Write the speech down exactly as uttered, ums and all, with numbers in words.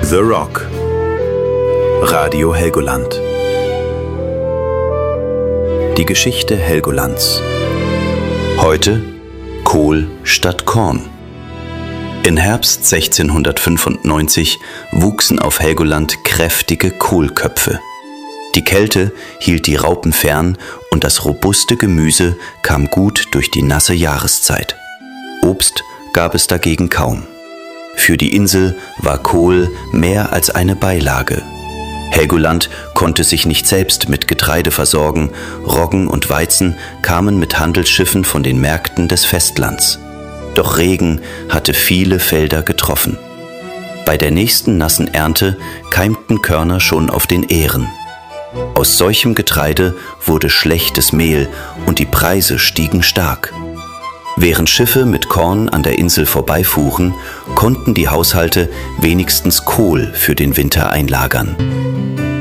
The Rock. Radio Helgoland. Die Geschichte Helgolands. Heute Kohl statt Korn. Im Herbst sechzehnhundertfünfundneunzig wuchsen auf Helgoland kräftige Kohlköpfe. Die Kälte hielt die Raupen fern und das robuste Gemüse kam gut durch die nasse Jahreszeit. Obst gab es dagegen kaum. Für die Insel war Kohl mehr als eine Beilage. Helgoland konnte sich nicht selbst mit Getreide versorgen, Roggen und Weizen kamen mit Handelsschiffen von den Märkten des Festlands. Doch Regen hatte viele Felder getroffen. Bei der nächsten nassen Ernte keimten Körner schon auf den Ähren. Aus solchem Getreide wurde schlechtes Mehl und die Preise stiegen stark. Während Schiffe mit Korn an der Insel vorbeifuhren, konnten die Haushalte wenigstens Kohl für den Winter einlagern.